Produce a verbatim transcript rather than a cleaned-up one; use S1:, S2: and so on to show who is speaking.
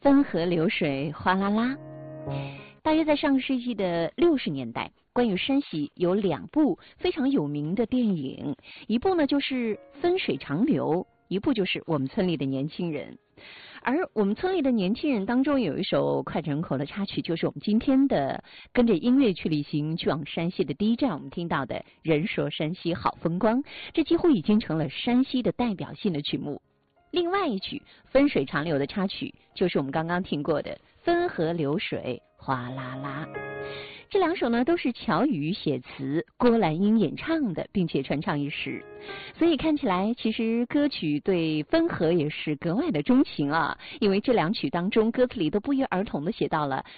S1: 汾河流水哗啦啦。大约在上个世纪的六十年代，关于山西有两部非常有名的电影，一部呢就是《分水长流》，一部就是《我们村里的年轻人》。而我们村里的年轻人当中有一首脍炙人口的插曲，就是我们今天的跟着音乐去旅行去往山西的第一站，我们听到的人说山西好风光，这几乎已经成了山西的代表性的曲目。另外一曲分水长流的插曲就是我们刚刚听过的汾河流水哗啦啦。这两首呢都是乔羽写词，郭兰英演唱的，并且传唱一时。所以看起来其实歌曲对汾河也是格外的钟情啊，因为这两曲当中歌词里都不约而同的写到了